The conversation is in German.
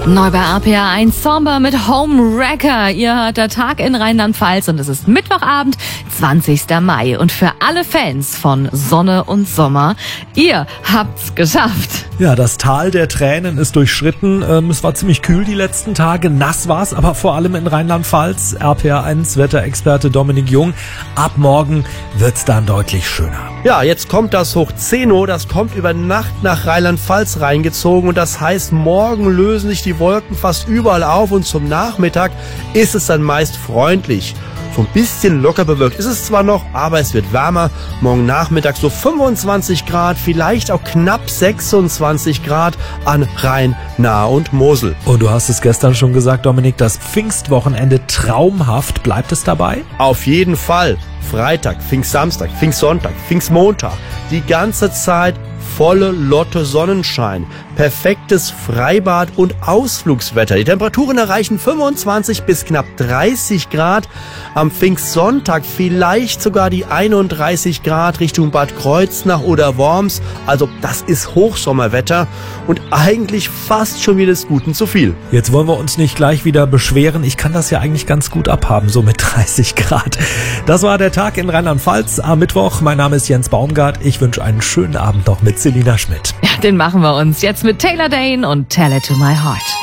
Neu bei RPA 1 Somber mit Homewrecker. Ihr hört der Tag in Rheinland-Pfalz und es ist Mittwochabend, 20. Mai. Und für alle Fans von Sonne und Sommer, ihr habt's geschafft. Ja, das Tal der Tränen ist durchschritten. Es war ziemlich kühl die letzten Tage. Nass war's, aber vor allem in Rheinland-Pfalz. RPA 1 Wetterexperte Dominik Jung. Ab morgen wird's dann deutlich schöner. Ja, jetzt kommt das Hochzeno, das kommt über Nacht nach Rheinland-Pfalz reingezogen und das heißt, morgen lösen sich die Wolken fast überall auf und zum Nachmittag ist es dann meist freundlich. So ein bisschen locker bewölkt ist es zwar noch, aber es wird wärmer. Morgen Nachmittag so 25 Grad, vielleicht auch knapp 26 Grad an Rhein, Nahe und Mosel. Und du hast es gestern schon gesagt, Dominik, das Pfingstwochenende traumhaft. Bleibt es dabei? Auf jeden Fall. Freitag, Pfingstsamstag, Pfingstsonntag, Pfingstmontag. Die ganze Zeit volle Lotte Sonnenschein. Perfektes Freibad- und Ausflugswetter. Die Temperaturen erreichen 25 bis knapp 30 Grad. Am Pfingstsonntag vielleicht sogar die 31 Grad Richtung Bad Kreuznach oder Worms. Also das ist Hochsommerwetter und eigentlich fast schon wieder des Guten zu viel. Jetzt wollen wir uns nicht gleich wieder beschweren. Ich kann das ja eigentlich ganz gut abhaben, so mit 30 Grad. Das war der Tag in Rheinland-Pfalz am Mittwoch. Mein Name ist Jens Baumgart. Ich wünsche einen schönen Abend noch mit Selina Schmidt. Ja, den machen wir uns jetzt mit Taylor Dane und Tell It to My Heart.